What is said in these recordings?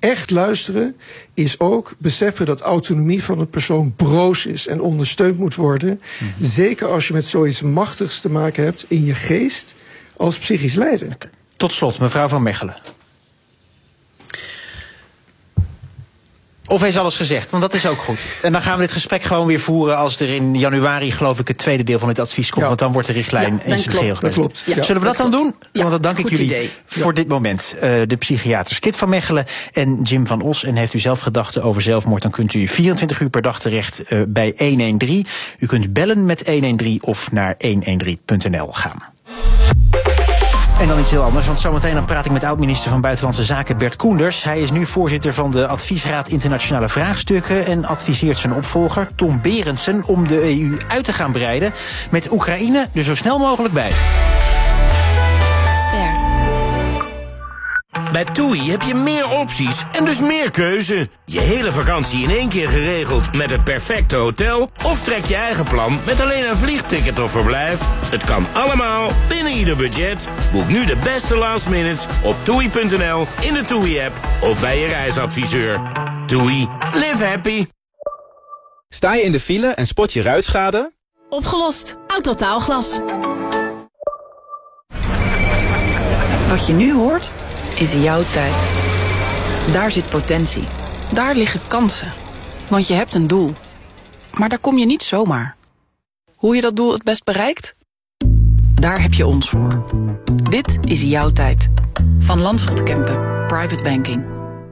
echt luisteren is ook beseffen dat autonomie van een persoon broos is en ondersteund moet worden. Zeker als je met zoiets machtigs te maken hebt in je geest als psychisch lijden. Okay. Tot slot, mevrouw Van Mechelen. Of is alles gezegd? Want dat is ook goed. En dan gaan we dit gesprek gewoon weer voeren als er in januari, geloof ik, het tweede deel van het advies komt. Ja. Want dan wordt de richtlijn in zijn geheel. Dat klopt. Ja. Zullen we dat dan doen? Ja, want dan dank ik jullie voor dit moment. De psychiaters Kit van Mechelen en Jim van Os. En heeft u zelf gedachten over zelfmoord, dan kunt u 24 uur per dag terecht bij 113. U kunt bellen met 113 of naar 113.nl gaan. En dan iets heel anders, want zometeen dan praat ik met oud-minister van Buitenlandse Zaken Bert Koenders. Hij is nu voorzitter van de Adviesraad Internationale Vraagstukken en adviseert zijn opvolger Tom Berendsen om de EU uit te gaan breiden met Oekraïne er zo snel mogelijk bij. Bij TUI heb je meer opties en dus meer keuze. Je hele vakantie in één keer geregeld met het perfecte hotel? Of trek je eigen plan met alleen een vliegticket of verblijf? Het kan allemaal binnen ieder budget. Boek nu de beste last minutes op TUI.nl, in de TUI-app of bij je reisadviseur. TUI. Live happy. Sta je in de file en spot je ruitschade? Opgelost. Autotaalglas. Wat je nu hoort is jouw tijd. Daar zit potentie. Daar liggen kansen. Want je hebt een doel. Maar daar kom je niet zomaar. Hoe je dat doel het best bereikt? Daar heb je ons voor. Dit is jouw tijd. Van Landschot Kempen. Private Banking.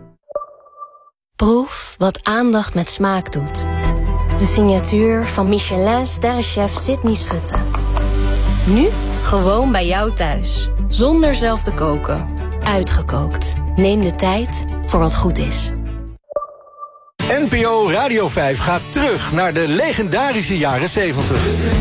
Proef wat aandacht met smaak doet. De signatuur van Michelin-sterrenchef Sydney Schutte. Nu gewoon bij jou thuis. Zonder zelf te koken. Uitgekookt. Neem de tijd voor wat goed is. NPO Radio 5 gaat terug naar de legendarische jaren 70.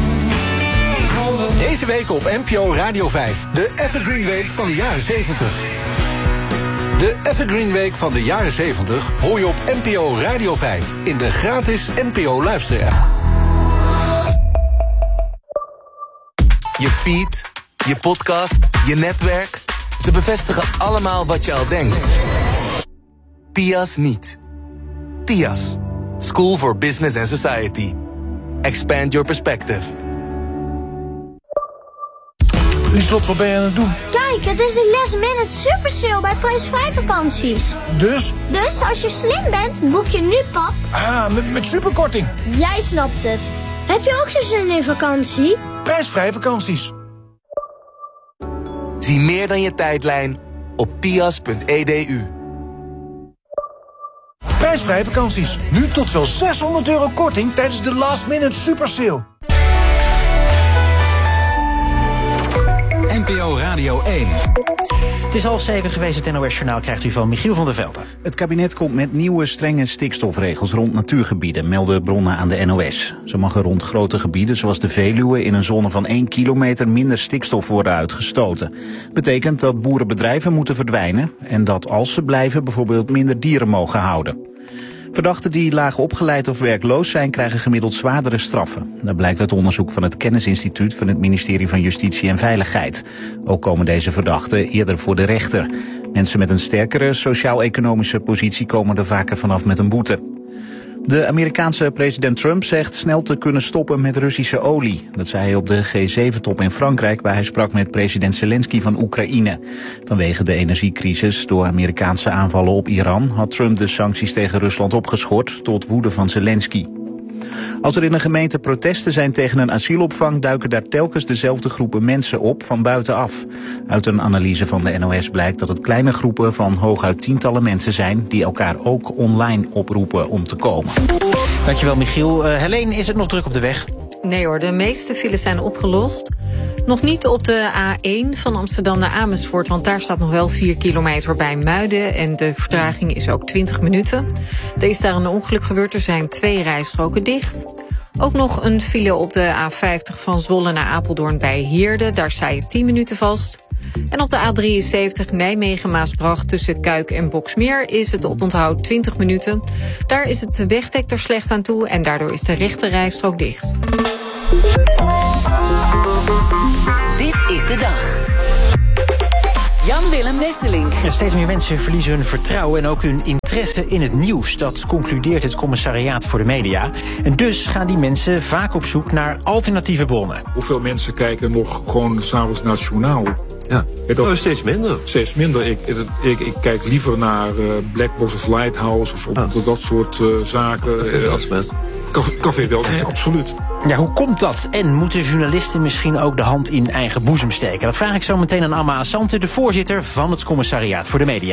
Deze week op NPO Radio 5. De Evergreen Week van de jaren 70. De Evergreen Week van de jaren 70 hoor je op NPO Radio 5. In de gratis NPO luister-app. Je feed, je podcast, je netwerk. Ze bevestigen allemaal wat je al denkt. TIAS niet. TIAS. School for Business and Society. Expand your perspective. Lieslot, wat ben je aan het doen? Kijk, het is de last minute super sale bij prijsvrij vakanties. Dus? Dus als je slim bent, boek je nu pap. Met superkorting. Jij snapt het. Heb je ook zo zin in vakantie? Prijsvrij vakanties. Zie meer dan je tijdlijn op tias.edu. Prijsvrij vakanties. Nu tot wel €600 korting tijdens de last minute super sale. NPO Radio 1. Het is 6:30 geweest. Het NOS-journaal krijgt u van Michiel van der Velde. Het kabinet komt met nieuwe strenge stikstofregels rond natuurgebieden, melden bronnen aan de NOS. Zo mag er rond grote gebieden zoals de Veluwe in een zone van 1 kilometer minder stikstof worden uitgestoten. Betekent dat boerenbedrijven moeten verdwijnen en dat als ze blijven bijvoorbeeld minder dieren mogen houden. Verdachten die laag opgeleid of werkloos zijn, krijgen gemiddeld zwaardere straffen. Dat blijkt uit onderzoek van het Kennisinstituut van het ministerie van Justitie en Veiligheid. Ook komen deze verdachten eerder voor de rechter. Mensen met een sterkere sociaal-economische positie komen er vaker vanaf met een boete. De Amerikaanse president Trump zegt snel te kunnen stoppen met Russische olie. Dat zei hij op de G7-top in Frankrijk, waar hij sprak met president Zelensky van Oekraïne. Vanwege de energiecrisis door Amerikaanse aanvallen op Iran had Trump de sancties tegen Rusland opgeschort, tot woede van Zelensky. Als er in een gemeente protesten zijn tegen een asielopvang, duiken daar telkens dezelfde groepen mensen op van buitenaf. Uit een analyse van de NOS blijkt dat het kleine groepen van hooguit tientallen mensen zijn die elkaar ook online oproepen om te komen. Dankjewel, Michiel. Helene, is het nog druk op de weg? Nee hoor, de meeste files zijn opgelost. Nog niet op de A1 van Amsterdam naar Amersfoort, want daar staat nog wel 4 kilometer bij Muiden en de vertraging is ook 20 minuten. Er is daar een ongeluk gebeurd, er zijn 2 rijstroken dicht. Ook nog een file op de A50 van Zwolle naar Apeldoorn bij Heerde, daar sta je 10 minuten vast. En op de A73 Nijmegen-Maasbracht tussen Kuik en Boksmeer is het oponthoud 20 minuten. Daar is het wegdek er slecht aan toe en daardoor is de rechte rijstrook dicht. Dit is de dag. Jan-Willem Wesseling. Ja, steeds meer mensen verliezen hun vertrouwen en ook hun interesse in het nieuws. Dat concludeert het Commissariaat voor de Media. En dus gaan die mensen vaak op zoek naar alternatieve bronnen. Hoeveel mensen kijken nog gewoon 's avonds naar het journaal? Ja, steeds minder. Steeds minder. Ik kijk liever naar Black Box of Lighthouse of dat soort zaken. Café wel, nee, absoluut. Ja, hoe komt dat? En moeten journalisten misschien ook de hand in eigen boezem steken? Dat vraag ik zo meteen aan Amma Asante, de voorzitter van het Commissariaat voor de Media.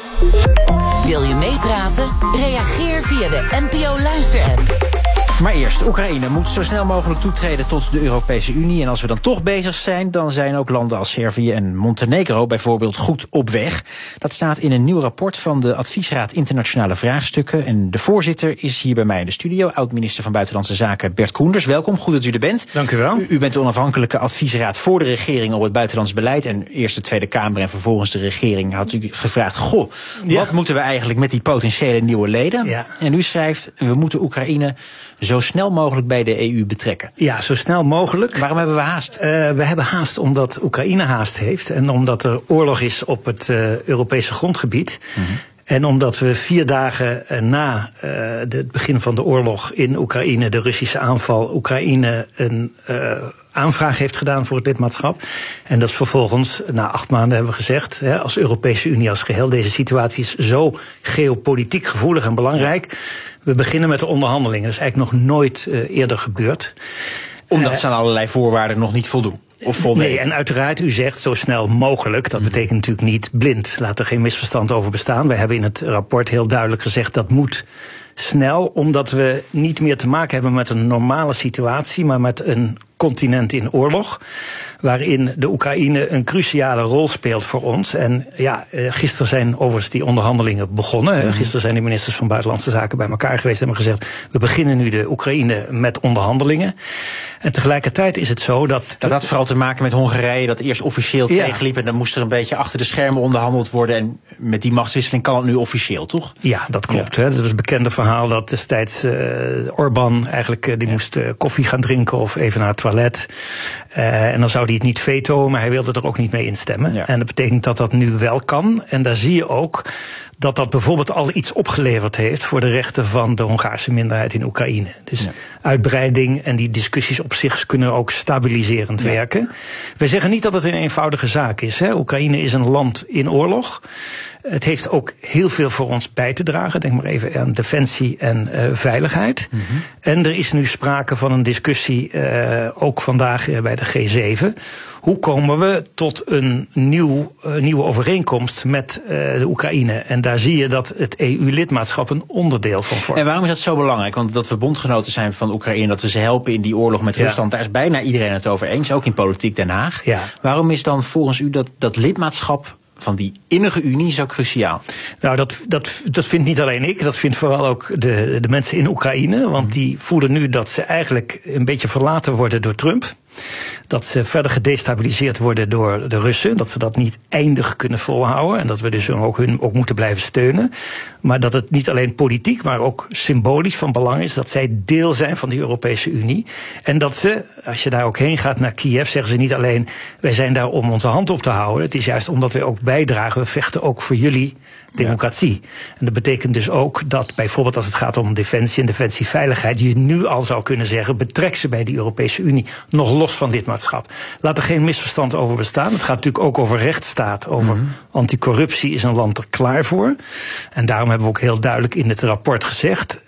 Wil je meepraten? Reageer via de NPO Luister-app. Maar eerst, Oekraïne moet zo snel mogelijk toetreden tot de Europese Unie. En als we dan toch bezig zijn, dan zijn ook landen als Servië en Montenegro bijvoorbeeld goed op weg. Dat staat in een nieuw rapport van de Adviesraad Internationale Vraagstukken. En de voorzitter is hier bij mij in de studio, oud-minister van Buitenlandse Zaken Bert Koenders. Welkom, goed dat u er bent. Dank u wel. U bent de onafhankelijke adviesraad voor de regering op het buitenlands beleid. En eerst de Tweede Kamer en vervolgens de regering had u gevraagd, wat moeten we eigenlijk met die potentiële nieuwe leden? Ja. En u schrijft, we moeten Oekraïne zo snel mogelijk bij de EU betrekken. Ja, zo snel mogelijk. Waarom hebben we haast? We hebben haast omdat Oekraïne haast heeft en omdat er oorlog is op het Europese grondgebied. Mm-hmm. En omdat we 4 dagen na het begin van de oorlog in Oekraïne, de Russische aanval, Oekraïne een aanvraag heeft gedaan voor het lidmaatschap. En dat is vervolgens, na 8 maanden hebben we gezegd, als Europese Unie als geheel, deze situatie is zo geopolitiek gevoelig en belangrijk. We beginnen met de onderhandelingen. Dat is eigenlijk nog nooit eerder gebeurd. Omdat ze aan allerlei voorwaarden nog niet voldoen. Nee, en uiteraard, u zegt zo snel mogelijk. Dat betekent natuurlijk niet blind. Laat er geen misverstand over bestaan. Wij hebben in het rapport heel duidelijk gezegd dat moet snel, omdat we niet meer te maken hebben met een normale situatie, maar met een continent in oorlog, waarin de Oekraïne een cruciale rol speelt voor ons. En ja, gisteren zijn overigens die onderhandelingen begonnen. Mm-hmm. Gisteren zijn de ministers van Buitenlandse Zaken bij elkaar geweest en hebben gezegd, we beginnen nu de Oekraïne met onderhandelingen. En tegelijkertijd is het zo dat... Dat had vooral te maken met Hongarije, dat eerst officieel tegenliep en dan moest er een beetje achter de schermen onderhandeld worden. En met die machtswisseling kan het nu officieel, toch? Ja, dat klopt. Ja. Dat is het bekende verhaal dat destijds Orbán eigenlijk die moest koffie gaan drinken of even naar het toilet. En dan zou hij het niet vetoen, maar hij wilde er ook niet mee instemmen. Ja. En dat betekent dat dat nu wel kan. En daar zie je ook dat dat bijvoorbeeld al iets opgeleverd heeft voor de rechten van de Hongaarse minderheid in Oekraïne. Dus uitbreiding en die discussies op zich kunnen ook stabiliserend werken. We zeggen niet dat het een eenvoudige zaak is. Oekraïne is een land in oorlog. Het heeft ook heel veel voor ons bij te dragen. Denk maar even aan defensie en veiligheid. Mm-hmm. En er is nu sprake van een discussie, ook vandaag bij de G7. Hoe komen we tot een nieuwe overeenkomst met de Oekraïne? En daar zie je dat het EU-lidmaatschap een onderdeel van vormt. En waarom is dat zo belangrijk? Want dat we bondgenoten zijn van Oekraïne, dat we ze helpen in die oorlog met Rusland, daar is bijna iedereen het over eens, ook in politiek Den Haag. Ja. Waarom is dan volgens u dat lidmaatschap van die innige Unie zo cruciaal? Nou, dat vindt niet alleen ik, dat vindt vooral ook de mensen in Oekraïne. Want die voelen nu dat ze eigenlijk een beetje verlaten worden door Trump. Dat ze verder gedestabiliseerd worden door de Russen. Dat ze dat niet eindig kunnen volhouden. En dat we dus hun ook moeten blijven steunen. Maar dat het niet alleen politiek, maar ook symbolisch van belang is dat zij deel zijn van de Europese Unie. En dat ze, als je daar ook heen gaat naar Kiev, zeggen ze niet alleen, wij zijn daar om onze hand op te houden. Het is juist omdat wij ook bijdragen, we vechten ook voor jullie democratie. En dat betekent dus ook dat bijvoorbeeld als het gaat om defensie en defensieveiligheid, je nu al zou kunnen zeggen, betrek ze bij die Europese Unie, nog los van lidmaatschap. Laat er geen misverstand over bestaan. Het gaat natuurlijk ook over rechtsstaat, over anticorruptie. Is een land er klaar voor? En daarom hebben we ook heel duidelijk in het rapport gezegd,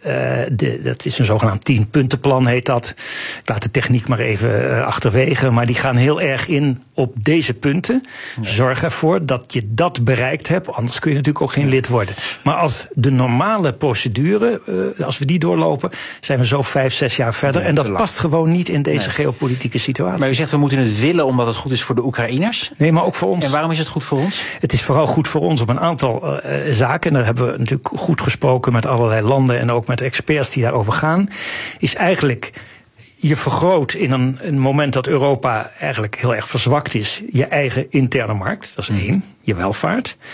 dat is een zogenaamd 10-puntenplan heet dat. Ik laat de techniek maar even achterwege, maar die gaan heel erg in op deze punten. Zorg ervoor dat je dat bereikt hebt, anders kun je natuurlijk ook geen lid worden. Maar als de normale procedure, als we die doorlopen, zijn we zo 5-6 jaar verder. En dat past gewoon niet in deze geopolitieke situatie. Maar u zegt we moeten het willen omdat het goed is voor de Oekraïners? Nee, maar ook voor ons. En waarom is het goed voor ons? Het is vooral goed voor ons op een aantal zaken. En daar hebben we natuurlijk goed gesproken met allerlei landen en ook met experts die daarover gaan. Is eigenlijk, je vergroot in een moment dat Europa eigenlijk heel erg verzwakt is, je eigen interne markt. Dat is 1, je welvaart.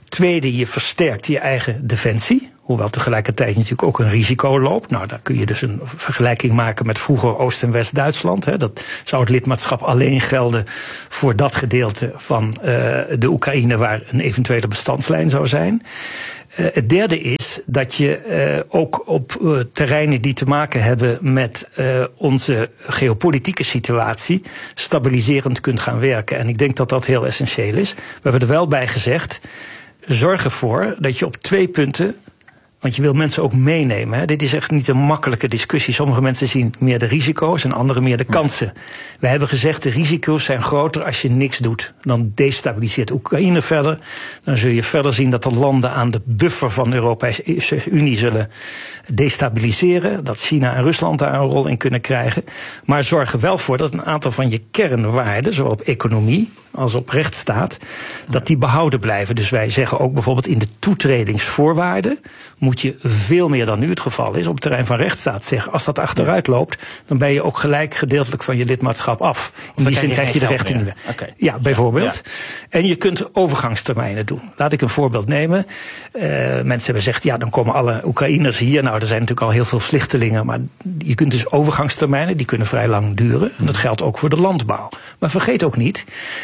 Tweede, je versterkt je eigen defensie. Hoewel tegelijkertijd natuurlijk ook een risico loopt. Nou, daar kun je dus een vergelijking maken met vroeger Oost- en West-Duitsland. Dat zou het lidmaatschap alleen gelden voor dat gedeelte van de Oekraïne waar een eventuele bestandslijn zou zijn. Het derde is dat je ook op terreinen die te maken hebben met onze geopolitieke situatie stabiliserend kunt gaan werken. En ik denk dat dat heel essentieel is. We hebben er wel bij gezegd, zorg ervoor dat je op 2 punten, want je wil mensen ook meenemen. Hè. Dit is echt niet een makkelijke discussie. Sommige mensen zien meer de risico's en anderen meer de kansen. Wij hebben gezegd, de risico's zijn groter als je niks doet. Dan destabiliseert Oekraïne verder. Dan zul je verder zien dat de landen aan de buffer van de Europese Unie zullen destabiliseren. Dat China en Rusland daar een rol in kunnen krijgen. Maar zorg er wel voor dat een aantal van je kernwaarden, zowel op economie als op rechtsstaat, dat die behouden blijven. Dus wij zeggen ook bijvoorbeeld in de toetredingsvoorwaarden moet je veel meer dan nu het geval is op het terrein van rechtsstaat zeggen, als dat achteruit loopt, dan ben je ook gelijk gedeeltelijk van je lidmaatschap af. In die zin krijg je de rechten niet meer. Ja, bijvoorbeeld. Ja. En je kunt overgangstermijnen doen. Laat ik een voorbeeld nemen. Mensen hebben gezegd, ja, dan komen alle Oekraïners hier. Nou, er zijn natuurlijk al heel veel vluchtelingen, maar je kunt dus overgangstermijnen, die kunnen vrij lang duren. En dat geldt ook voor de landbouw. Maar vergeet ook niet,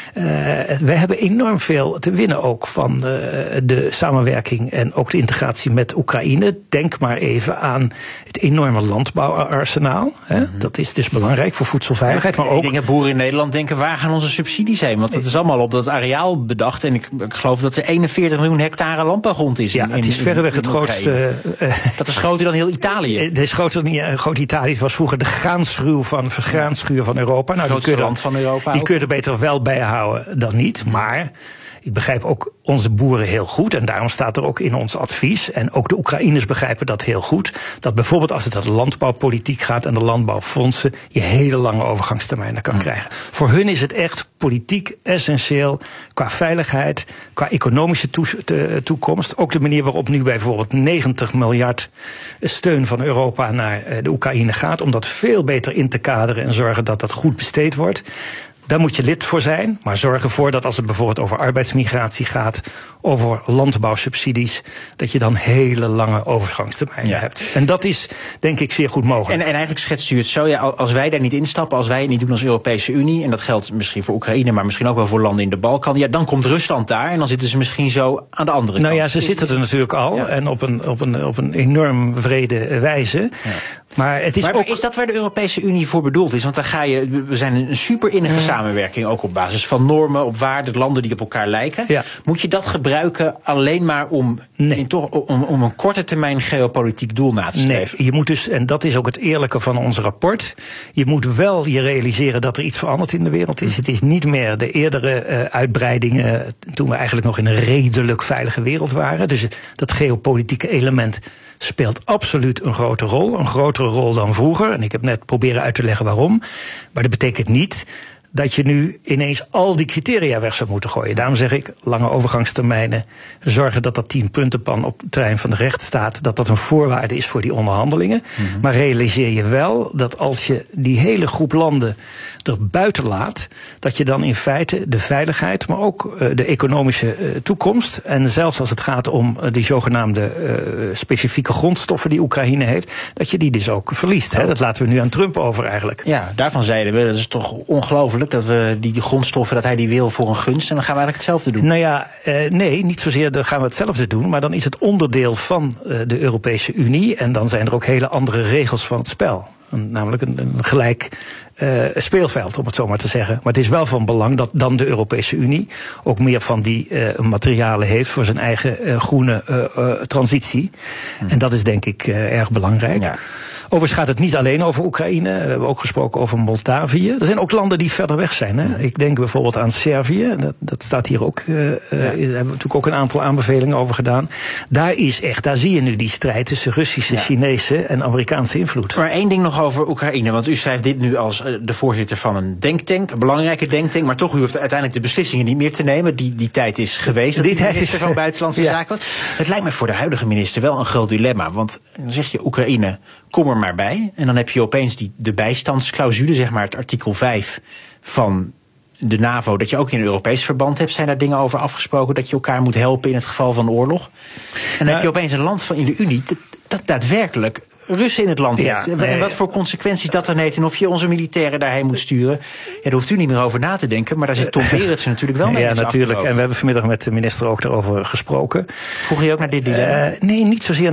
we hebben enorm veel te winnen ook van de samenwerking en ook de integratie met Oekraïne. Denk maar even aan het enorme landbouwarsenaal. Dat is dus belangrijk voor voedselveiligheid. Maar ook boeren in Nederland denken, waar gaan onze subsidies heen? Want het is allemaal op dat areaal bedacht. En ik geloof dat er 41 miljoen hectare landbouwgrond is. Ja, het is verreweg het grootste. Dat is groter dan heel Italië. Het is groter dan groot Italië. Het was vroeger de graanschuur van Europa. Nou, grootste land van Europa. Die kun je er beter wel bij houden dan niet. Maar ik begrijp ook onze boeren heel goed. En daarom staat er ook in ons advies, en ook de Oekraïners begrijpen dat heel goed, dat bijvoorbeeld als het om landbouwpolitiek gaat en de landbouwfondsen, je hele lange overgangstermijnen kan krijgen. Voor hun is het echt politiek essentieel, qua veiligheid, qua economische toekomst. Ook de manier waarop nu bijvoorbeeld 90 miljard steun van Europa naar de Oekraïne gaat, om dat veel beter in te kaderen en zorgen dat dat goed besteed wordt. Daar moet je lid voor zijn, maar zorg ervoor dat als het bijvoorbeeld over arbeidsmigratie gaat, over landbouwsubsidies, dat je dan hele lange overgangstermijnen hebt. En dat is, denk ik, zeer goed mogelijk. En eigenlijk schetst u het zo, ja, als wij daar niet instappen, als wij het niet doen als Europese Unie, en dat geldt misschien voor Oekraïne, maar misschien ook wel voor landen in de Balkan, ja, dan komt Rusland daar en dan zitten ze misschien zo aan de andere kant. Nou ja, ze zitten er natuurlijk al, en op een enorm wrede wijze. Ja. Maar het is ook... is dat waar de Europese Unie voor bedoeld is? Want dan we zijn een super innige samenwerking, ook op basis van normen, op waarden, landen die op elkaar lijken. Ja. Moet je dat gebruiken alleen maar om een korte termijn geopolitiek doel na te streven? Nee, je moet dus, en dat is ook het eerlijke van ons rapport, je moet wel je realiseren dat er iets veranderd in de wereld is. Het is niet meer de eerdere uitbreidingen toen we eigenlijk nog in een redelijk veilige wereld waren. Dus dat geopolitieke element speelt absoluut een grote rol. Een grotere rol dan vroeger. En ik heb net proberen uit te leggen waarom. Maar dat betekent niet dat je nu ineens al die criteria weg zou moeten gooien. Daarom zeg ik, lange overgangstermijnen, zorgen dat dat 10-puntenplan op het terrein van de rechtsstaat, dat dat een voorwaarde is voor die onderhandelingen. Mm-hmm. Maar realiseer je wel dat als je die hele groep landen er buiten laat, dat je dan in feite de veiligheid, maar ook de economische toekomst, en zelfs als het gaat om die zogenaamde specifieke grondstoffen die Oekraïne heeft, dat je die dus ook verliest. Hè? Dat laten we nu aan Trump over eigenlijk. Ja, daarvan zeiden we, dat is toch ongelooflijk dat we die grondstoffen, dat hij die wil voor een gunst, en dan gaan we eigenlijk hetzelfde doen. Nou ja, nee, niet zozeer dan gaan we hetzelfde doen, maar dan is het onderdeel van de Europese Unie en dan zijn er ook hele andere regels van het spel. Namelijk een gelijk speelveld, om het zo maar te zeggen. Maar het is wel van belang dat dan de Europese Unie ook meer van die materialen heeft voor zijn eigen groene transitie. En dat is denk ik erg belangrijk. Ja. Overigens gaat het niet alleen over Oekraïne. We hebben ook gesproken over Moldavië. Er zijn ook landen die verder weg zijn. Hè? Ik denk bijvoorbeeld aan Servië. Dat staat hier ook. Daar hebben we natuurlijk ook een aantal aanbevelingen over gedaan. Daar zie je nu die strijd tussen Russische, Chinese en Amerikaanse invloed. Maar één ding nog over Oekraïne. Want u schrijft dit nu als de voorzitter van een denktank. Een belangrijke denktank. Maar toch, u hoeft uiteindelijk de beslissingen niet meer te nemen. Die tijd is geweest. Dat die minister van Buitenlandse Zaken was. Het lijkt me voor de huidige minister wel een groot dilemma. Want dan zeg je Oekraïne, kom er maar bij. En dan heb je opeens de bijstandsclausule, zeg maar het artikel 5 van de NAVO, dat je ook in een Europees verband hebt. Zijn daar dingen over afgesproken dat je elkaar moet helpen in het geval van oorlog? En dan heb je opeens een land in de Unie dat daadwerkelijk Russen in het land heeft. En wat voor consequenties dat dan heeft en of je onze militairen daarheen moet sturen. Ja, daar hoeft u niet meer over na te denken, maar daar zit Tom Berendsen natuurlijk wel mee. Ja, natuurlijk. En we hebben vanmiddag met de minister ook daarover gesproken. Vroeg je ook naar dit dilemma? Nee, niet zozeer